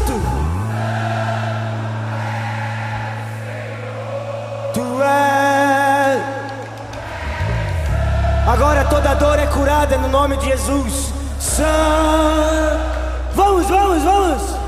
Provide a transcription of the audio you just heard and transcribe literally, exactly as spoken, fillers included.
santo. Tu és. Agora toda dor é curada no nome de Jesus. Santo. Vamos, vamos, vamos.